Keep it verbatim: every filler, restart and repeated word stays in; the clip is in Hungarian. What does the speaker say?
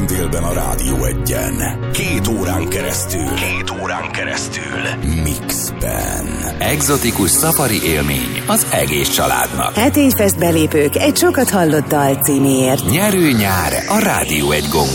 délben a Rádió Egyen. Két órán keresztül. Két órán keresztül. Mixben. Egzotikus szafari élmény az egész családnak. Hetényfest belépők egy sokat hallott dal címéért. Nyerő nyár a Rádió Egy gombon.